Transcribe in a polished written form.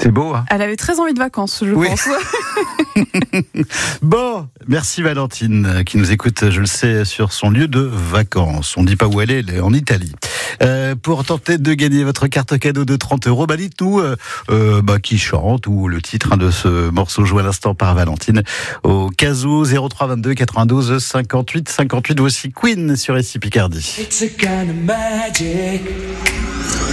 C'est beau, hein? Elle avait très envie de vacances, je pense. Bon, merci Valentine, qui nous écoute, je le sais, sur son lieu de vacances. On ne dit pas où elle est en Italie. Pour tenter de gagner votre carte cadeau de 30 €, dites-nous qui chante ou le titre de ce morceau joué à l'instant par Valentine au Caso 03 22 92 58 58. Voici Queen sur SC Picardie. It's a kind of magic.